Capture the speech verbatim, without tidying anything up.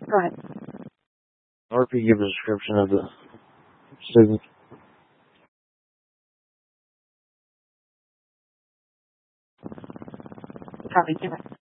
Go ahead. Or if you give a description of the student. Copy. Give it.